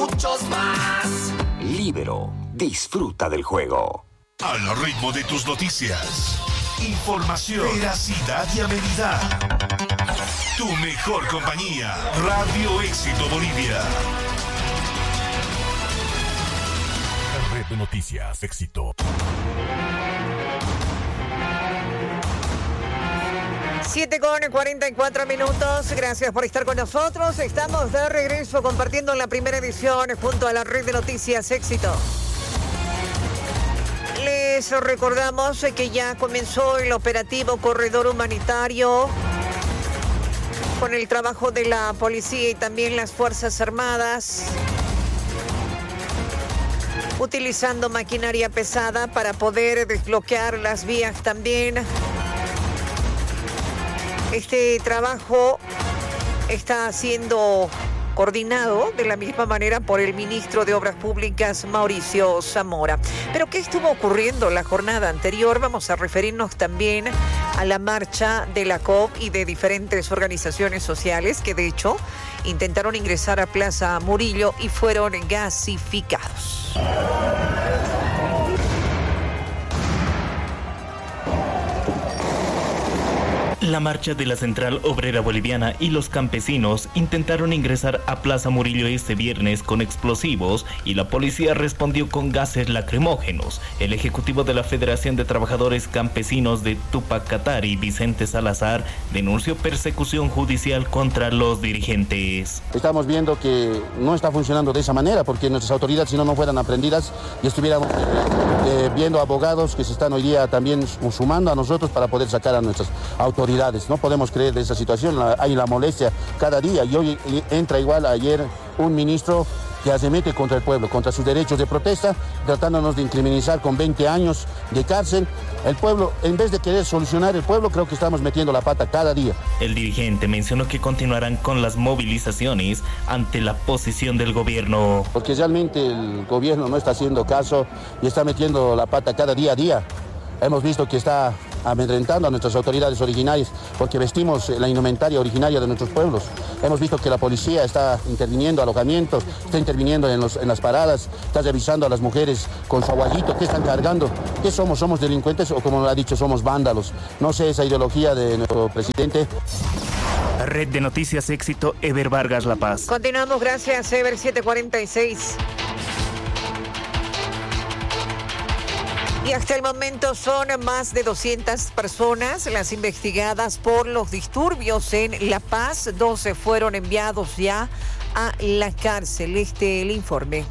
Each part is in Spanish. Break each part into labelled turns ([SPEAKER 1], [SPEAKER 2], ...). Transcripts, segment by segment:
[SPEAKER 1] muchos más.
[SPEAKER 2] Libero, disfruta del juego.
[SPEAKER 3] Al ritmo de tus noticias. Información, veracidad y amenidad. Tu mejor compañía. Radio Éxito Bolivia. Red de Noticias Éxito.
[SPEAKER 4] 7:44. Gracias por estar con nosotros. Estamos de regreso compartiendo la primera edición junto a la Red de Noticias Éxito. Les recordamos que ya comenzó el operativo Corredor Humanitario con el trabajo de la policía y también las Fuerzas Armadas, utilizando maquinaria pesada para poder desbloquear las vías también. Este trabajo está siendo coordinado de la misma manera por el ministro de Obras Públicas, Mauricio Zamora. Pero ¿qué estuvo ocurriendo la jornada anterior? Vamos a referirnos también a la marcha de la COP y de diferentes organizaciones sociales que de hecho intentaron ingresar a Plaza Murillo y fueron gasificados.
[SPEAKER 5] La marcha de la Central Obrera Boliviana y los campesinos intentaron ingresar a Plaza Murillo este viernes con explosivos y la policía respondió con gases lacrimógenos. El ejecutivo de la Federación de Trabajadores Campesinos de Túpac Katari, Vicente Salazar, denunció persecución judicial contra los dirigentes.
[SPEAKER 6] Estamos viendo que no está funcionando de esa manera porque nuestras autoridades, si no fueran aprendidas y estuviéramos viendo abogados que se están hoy día también sumando a nosotros para poder sacar a nuestras autoridades. No podemos creer de esa situación, hay la molestia cada día y hoy entra igual ayer un ministro que se mete contra el pueblo, contra sus derechos de protesta, tratándonos de incriminalizar con 20 años de cárcel. El pueblo, en vez de querer solucionar el pueblo, creo que estamos metiendo la pata cada día.
[SPEAKER 5] El dirigente mencionó que continuarán con las movilizaciones ante la posición del gobierno.
[SPEAKER 6] Porque realmente el gobierno no está haciendo caso y está metiendo la pata cada día a día. Hemos visto que está amedrentando a nuestras autoridades originarias porque vestimos la indumentaria originaria de nuestros pueblos. Hemos visto que la policía está interviniendo alojamientos, está interviniendo en las paradas, está revisando a las mujeres con su aguayito. ¿Qué están cargando? ¿Qué somos? ¿Somos delincuentes o, como ha dicho, somos vándalos? No sé esa ideología de nuestro presidente.
[SPEAKER 5] Red de Noticias Éxito, Ever Vargas, La Paz.
[SPEAKER 4] Continuamos, gracias, Ever 746. Y hasta el momento son más de 200 personas las investigadas por los disturbios en La Paz. 12 fueron enviados ya a la cárcel. El informe.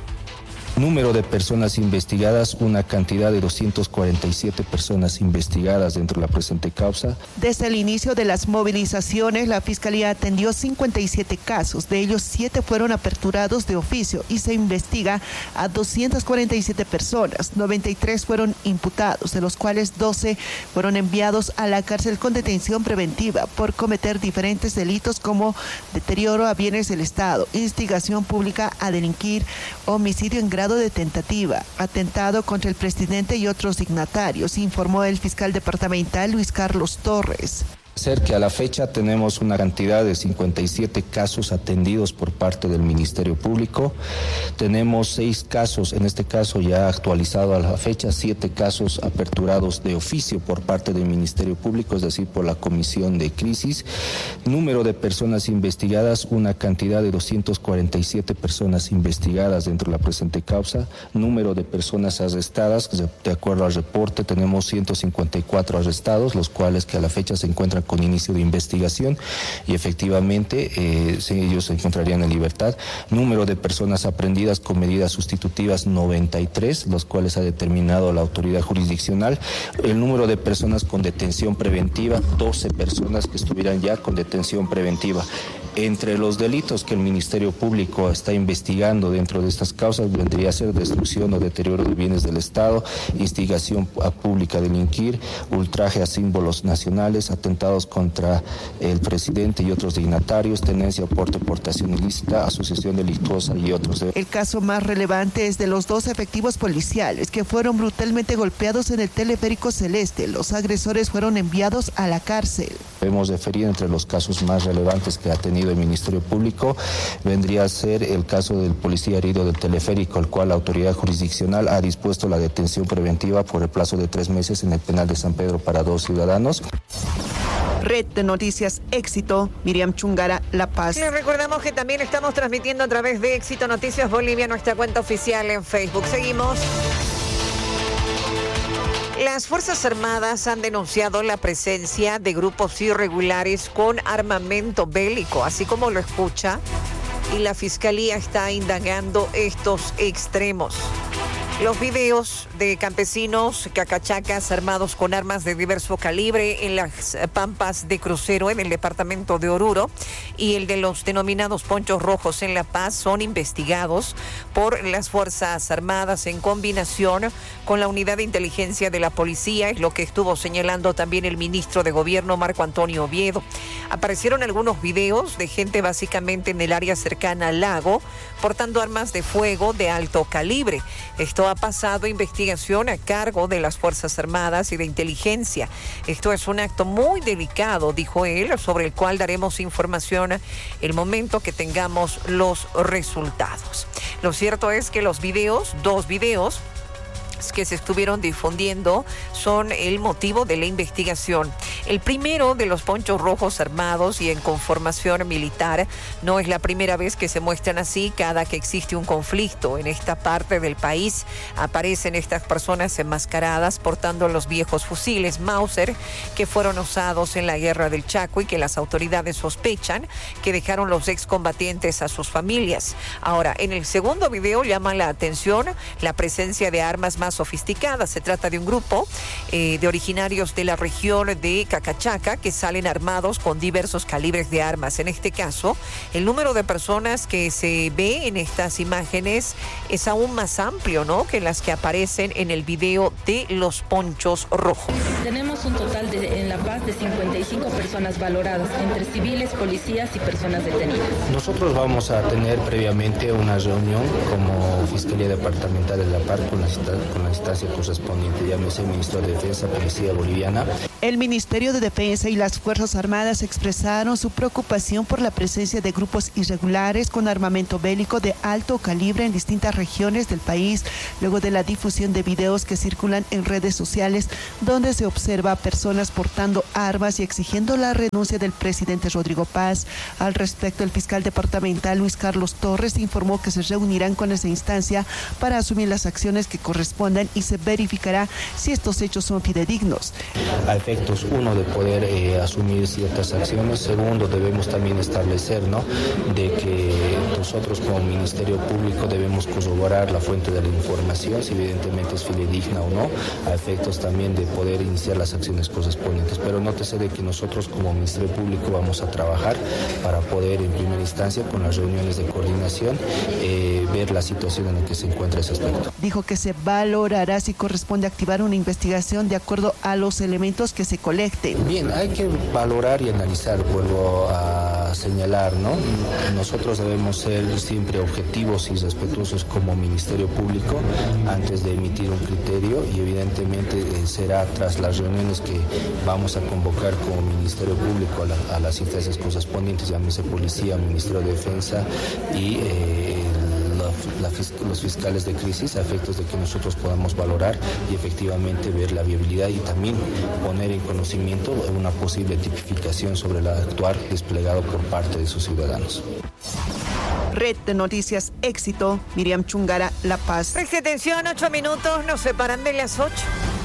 [SPEAKER 7] Número de personas investigadas, una cantidad de 247 personas investigadas dentro de la presente causa.
[SPEAKER 8] Desde el inicio de las movilizaciones, la Fiscalía atendió 57 casos. De ellos, 7 fueron aperturados de oficio y se investiga a 247 personas. 93 fueron imputados, de los cuales 12 fueron enviados a la cárcel con detención preventiva por cometer diferentes delitos como deterioro a bienes del Estado, instigación pública a delinquir, homicidio en grado de tentativa, atentado contra el presidente y otros dignatarios, informó el fiscal departamental Luis Carlos Torres.
[SPEAKER 7] Que a la fecha tenemos una cantidad de 57 casos atendidos por parte del Ministerio Público. Tenemos 6 casos, en este caso ya actualizado a la fecha, 7 casos aperturados de oficio por parte del Ministerio Público, es decir, por la Comisión de Crisis. Número de personas investigadas, una cantidad de 247 personas investigadas dentro de la presente causa. Número de personas arrestadas, de acuerdo al reporte, tenemos 154 arrestados, los cuales que a la fecha se encuentran con inicio de investigación y efectivamente ellos se encontrarían en libertad. Número de personas aprehendidas con medidas sustitutivas 93, los cuales ha determinado la autoridad jurisdiccional. El número de personas con detención preventiva, 12 personas que estuvieran ya con detención preventiva. Entre los delitos que el Ministerio Público está investigando dentro de estas causas vendría a ser destrucción o deterioro de bienes del Estado, instigación a pública a delinquir, ultraje a símbolos nacionales, atentados contra el presidente y otros dignatarios, tenencia o portación ilícita, asociación delictuosa y otros.
[SPEAKER 8] El caso más relevante es de los 2 efectivos policiales que fueron brutalmente golpeados en el teleférico Celeste. Los agresores fueron enviados a la cárcel.
[SPEAKER 7] Hemos referido entre los casos más relevantes que ha tenido el Ministerio Público, vendría a ser el caso del policía herido del teleférico, el cual la autoridad jurisdiccional ha dispuesto la detención preventiva por el plazo de 3 meses en el penal de San Pedro para 2 ciudadanos.
[SPEAKER 8] Red de Noticias Éxito, Miriam Chungara, La Paz.
[SPEAKER 4] Les recordamos que también estamos transmitiendo a través de Éxito Noticias Bolivia, nuestra cuenta oficial en Facebook. Seguimos. Las Fuerzas Armadas han denunciado la presencia de grupos irregulares con armamento bélico, así como lo escucha, y la Fiscalía está indagando estos extremos. Los videos de campesinos cacachacas armados con armas de diverso calibre en las pampas de Crucero en el departamento de Oruro y el de los denominados ponchos rojos en La Paz son investigados por las Fuerzas Armadas en combinación con la unidad de inteligencia de la policía, es lo que estuvo señalando también el ministro de Gobierno Marco Antonio Oviedo. Aparecieron algunos videos de gente básicamente en el área cercana al lago portando armas de fuego de alto calibre. Esto ha pasado investigación a cargo de las Fuerzas Armadas y de Inteligencia. Esto es un acto muy delicado, dijo él, sobre el cual daremos información el momento que tengamos los resultados. Lo cierto es que los videos, 2 videos, que se estuvieron difundiendo son el motivo de la investigación. El primero de los ponchos rojos armados y en conformación militar no es la primera vez que se muestran así. Cada que existe un conflicto en esta parte del país aparecen estas personas enmascaradas portando los viejos fusiles Mauser que fueron usados en la guerra del Chaco y que las autoridades sospechan que dejaron los excombatientes a sus familias. Ahora, en el segundo video llama la atención la presencia de armas más sofisticadas. Se trata de un grupo de originarios de la región de Cacachaca que salen armados con diversos calibres de armas. En este caso, el número de personas que se ve en estas imágenes es aún más amplio, ¿no?, que las que aparecen en el video de los ponchos rojos.
[SPEAKER 1] Tenemos un total en La Paz de 55 personas valoradas, entre civiles, policías y personas detenidas.
[SPEAKER 7] Nosotros vamos a tener previamente una reunión como Fiscalía Departamental de La Paz con la instancia correspondiente, llámese Ministro de Defensa, Policía Boliviana.
[SPEAKER 8] El Ministerio de Defensa y las Fuerzas Armadas expresaron su preocupación por la presencia de grupos irregulares con armamento bélico de alto calibre en distintas regiones del país, luego de la difusión de videos que circulan en redes sociales donde se observa a personas portando armas y exigiendo la renuncia del presidente Rodrigo Paz. Al respecto, el fiscal departamental Luis Carlos Torres informó que se reunirán con esa instancia para asumir las acciones que correspondan y se verificará si estos hechos son fidedignos.
[SPEAKER 7] A efectos, uno, de poder asumir ciertas acciones. Segundo, debemos también establecer, ¿no?, de que nosotros como Ministerio Público debemos corroborar la fuente de la información, si evidentemente es fidedigna o no, a efectos también de poder iniciar las acciones correspondientes. Pero nótese de que nosotros como Ministerio Público vamos a trabajar para poder en primera instancia con las reuniones de coordinación ver la situación en la que se encuentra ese aspecto.
[SPEAKER 8] Dijo que se valorará si corresponde activar una investigación de acuerdo a los elementos que se colecten.
[SPEAKER 7] Bien, hay que valorar y analizar, vuelvo a señalar, ¿no? Nosotros debemos ser siempre objetivos y respetuosos como Ministerio Público antes de emitir un criterio y evidentemente será tras las reuniones que vamos a convocar como Ministerio Público a las instancias correspondientes, llámese Policía, Ministerio de Defensa y los fiscales de crisis, a efectos de que nosotros podamos valorar y efectivamente ver la viabilidad y también poner en conocimiento una posible tipificación sobre el actuar desplegado por parte de sus ciudadanos.
[SPEAKER 8] Red de Noticias Éxito, Miriam Chungara, La Paz.
[SPEAKER 4] Preste atención, 8 minutos nos separan de las 8.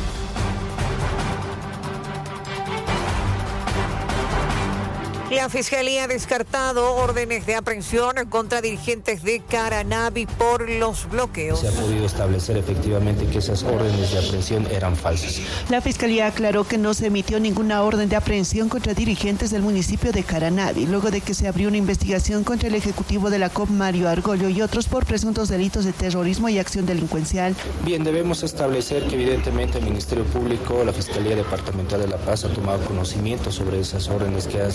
[SPEAKER 4] La Fiscalía ha descartado órdenes de aprehensión contra dirigentes de Caranavi por los bloqueos.
[SPEAKER 7] Se ha podido establecer efectivamente que esas órdenes de aprehensión eran falsas.
[SPEAKER 8] La Fiscalía aclaró que no se emitió ninguna orden de aprehensión contra dirigentes del municipio de Caranavi, luego de que se abrió una investigación contra el ejecutivo de la COP, Mario Argollo, y otros por presuntos delitos de terrorismo y acción delincuencial.
[SPEAKER 7] Bien, debemos establecer que evidentemente el Ministerio Público, la Fiscalía Departamental de La Paz, ha tomado conocimiento sobre esas órdenes que han circulado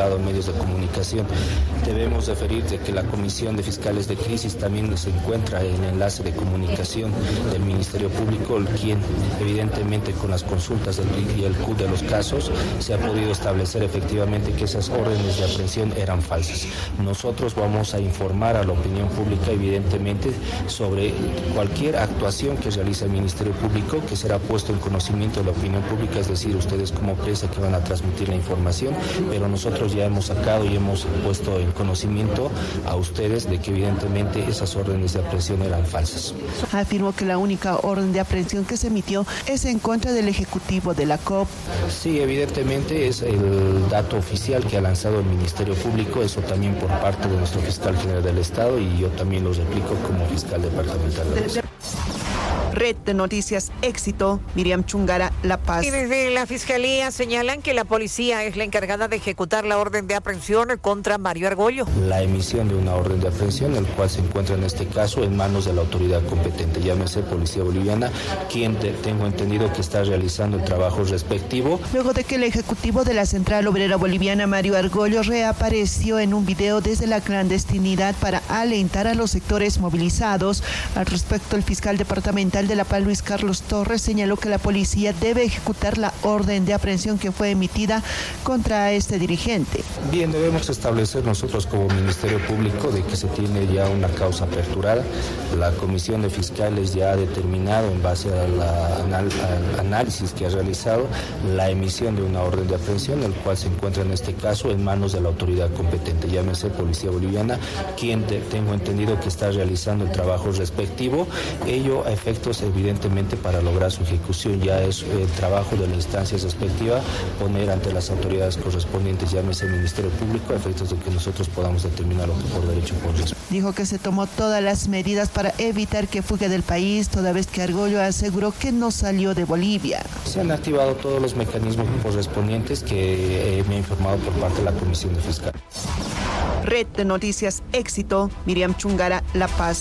[SPEAKER 7] trasladado en medios de comunicación. Debemos referir de que la Comisión de Fiscales de Crisis también se encuentra en el enlace de comunicación del Ministerio Público, quien evidentemente con las consultas y el CUT de los casos se ha podido establecer efectivamente que esas órdenes de aprehensión eran falsas. Nosotros vamos a informar a la opinión pública evidentemente sobre cualquier actuación que realice el Ministerio Público, que será puesto en conocimiento de la opinión pública, es decir, ustedes como prensa que van a transmitir la información, pero nosotros ya hemos sacado y hemos puesto en conocimiento a ustedes de que evidentemente esas órdenes de aprehensión eran falsas.
[SPEAKER 8] Afirmó que la única orden de aprehensión que se emitió es en contra del ejecutivo de la COP.
[SPEAKER 7] Sí, evidentemente es el dato oficial que ha lanzado el Ministerio Público, eso también por parte de nuestro fiscal general del Estado, y yo también lo replico como fiscal departamental del Estado.
[SPEAKER 8] Red de Noticias Éxito, Miriam Chungara, La Paz.
[SPEAKER 4] Y desde la Fiscalía señalan que la policía es la encargada de ejecutar la orden de aprehensión contra Mario Argollo.
[SPEAKER 7] La emisión de una orden de aprehensión, el cual se encuentra en este caso en manos de la autoridad competente, llámese Policía Boliviana, quien tengo entendido que está realizando el trabajo respectivo.
[SPEAKER 8] Luego de que el ejecutivo de la Central Obrera Boliviana, Mario Argollo, reapareció en un video desde la clandestinidad para alentar a los sectores movilizados. Al respecto, el fiscal departamental de La Paz, Luis Carlos Torres, señaló que la policía debe ejecutar la orden de aprehensión que fue emitida contra este dirigente.
[SPEAKER 7] Bien, debemos establecer nosotros como Ministerio Público de que se tiene ya una causa aperturada. La Comisión de Fiscales ya ha determinado, en base al análisis que ha realizado, la emisión de una orden de aprehensión, el cual se encuentra en este caso en manos de la autoridad competente, llámese Policía Boliviana, quien tengo entendido que está realizando el trabajo respectivo. Ello a efectos evidentemente para lograr su ejecución ya es el trabajo de la instancia respectiva poner ante las autoridades correspondientes, llámese el Ministerio Público, a efectos de que nosotros podamos determinar lo que por derecho corresponde.
[SPEAKER 8] Dijo que se tomó todas las medidas para evitar que fugue del país, toda vez que Argollo aseguró que no salió de Bolivia.
[SPEAKER 7] Se han activado todos los mecanismos correspondientes que me ha informado por parte de la Comisión de Fiscales.
[SPEAKER 8] Red de Noticias Éxito, Miriam Chungara, La Paz.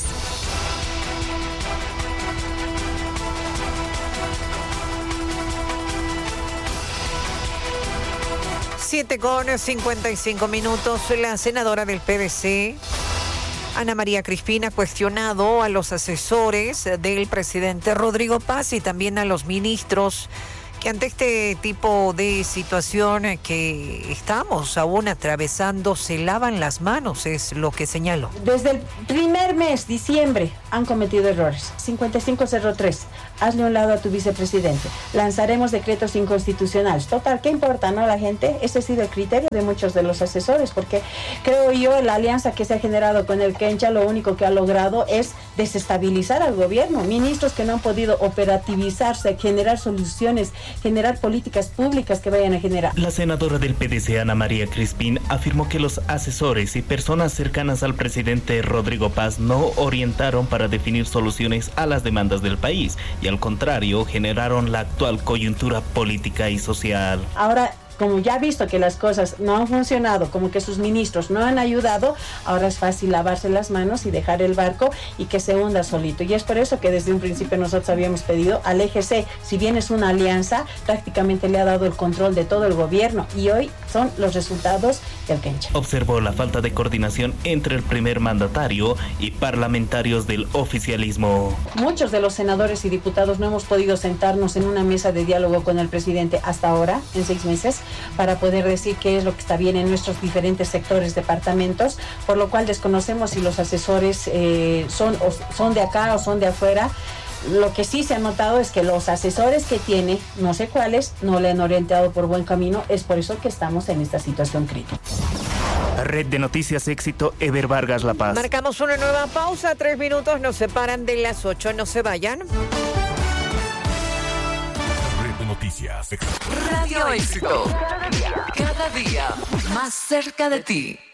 [SPEAKER 4] Siete con 55 minutos. La senadora del PDC, Ana María Crispín, ha cuestionado a los asesores del presidente Rodrigo Paz y también a los ministros que ante este tipo de situación que estamos aún atravesando se lavan las manos, es lo que señaló.
[SPEAKER 9] Desde el primer mes, diciembre, han cometido errores. 5503, hazle un lado a tu vicepresidente. Lanzaremos decretos inconstitucionales. Total, ¿qué importa, no, la gente? Ese ha sido el criterio de muchos de los asesores, porque creo yo la alianza que se ha generado con el Kencha lo único que ha logrado es desestabilizar al gobierno. Ministros que no han podido operativizarse, generar soluciones, generar políticas públicas que vayan a generar.
[SPEAKER 5] La senadora del PDC, Ana María Crispín, afirmó que los asesores y personas cercanas al presidente Rodrigo Paz no orientaron para definir soluciones a las demandas del país y al contrario generaron la actual coyuntura política y social.
[SPEAKER 9] Ahora, como ya ha visto que las cosas no han funcionado, como que sus ministros no han ayudado, ahora es fácil lavarse las manos y dejar el barco y que se hunda solito. Y es por eso que desde un principio nosotros habíamos pedido al EGC, si bien es una alianza, prácticamente le ha dado el control de todo el gobierno y hoy son los resultados del Kencha.
[SPEAKER 5] Observó la falta de coordinación entre el primer mandatario y parlamentarios del oficialismo.
[SPEAKER 9] Muchos de los senadores y diputados no hemos podido sentarnos en una mesa de diálogo con el presidente hasta ahora, en 6 meses, para poder decir qué es lo que está bien en nuestros diferentes sectores, departamentos, por lo cual desconocemos si los asesores son de acá o son de afuera. Lo que sí se ha notado es que los asesores que tiene, no sé cuáles, no le han orientado por buen camino, es por eso que estamos en esta situación crítica.
[SPEAKER 5] Red de Noticias Éxito, Eber Vargas, La Paz.
[SPEAKER 4] Marcamos una nueva pausa, 3 minutos nos separan de las 8, no se vayan.
[SPEAKER 3] Noticias.
[SPEAKER 10] Radio Éxito. Cada día más cerca de ti.